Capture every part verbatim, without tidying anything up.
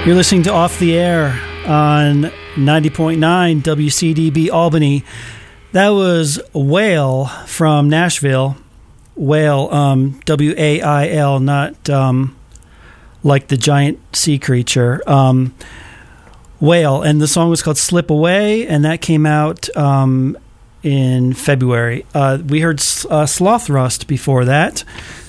You're listening to Off the Air on ninety point nine W C D B Albany. That was Whale from Nashville. Whale, um, W A I L, not um, like the giant sea creature. Um, Whale, and the song was called Slip Away, and that came out um, in February. Uh, we heard uh, Sloth Rust before that.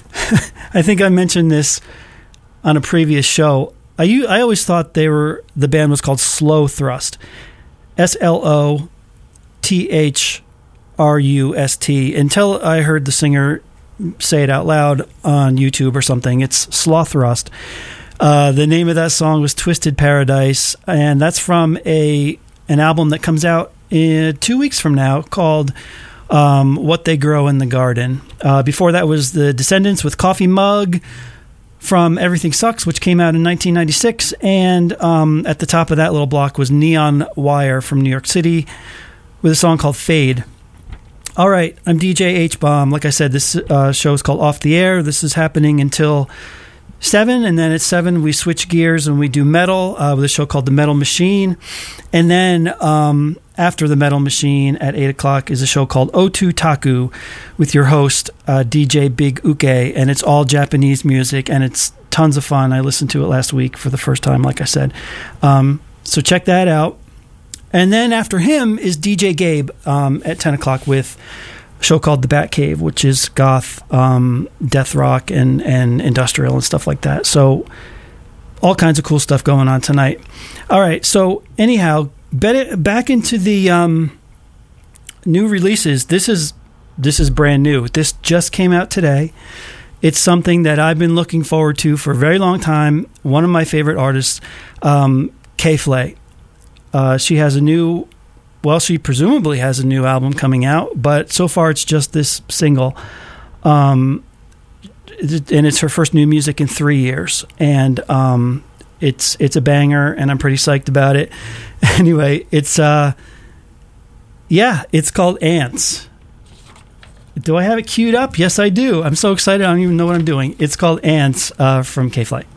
I think I mentioned this on a previous show. I, I always thought they were the band was called Slow Thrust, S L O T H R U S T, until I heard the singer say it out loud on YouTube or something. It's Sloth Rust. Uh, the name of that song was Twisted Paradise, and that's from a an album that comes out in two weeks from now called um, What They Grow in the Garden. Uh, before that was The Descendants with Coffee Mug from Everything Sucks, which came out in nineteen ninety-six, and um, at the top of that little block was Neon Wire from New York City with a song called Fade. All right, I'm D J H-Bomb. Like I said, this uh, show is called Off the Air. This is happening until seven, and then at seven we switch gears and we do metal uh, with a show called The Metal Machine. And then um, after The Metal Machine at eight o'clock is a show called O two Taku with your host, uh, D J Big Uke, and it's all Japanese music, and it's tons of fun. I listened to it last week for the first time, like I said. Um, so check that out. And then after him is D J Gabe um, at ten o'clock with a show called The Bat Cave, which is goth, um, death rock, and, and industrial and stuff like that. So all kinds of cool stuff going on tonight. All right, so anyhow, bet back into the um, new releases. This is this is brand new. This just came out today. It's something that I've been looking forward to for a very long time. One of my favorite artists, um, K-Flay. Uh, she has a new, well, she presumably has a new album coming out, but so far it's just this single. Um, and it's her first new music in three years. And um, it's it's a banger, and I'm pretty psyched about it. Anyway, it's, uh, yeah, it's called Ants. Do I have it queued up? Yes, I do. I'm so excited, I don't even know what I'm doing. It's called Ants uh, from K-Flay.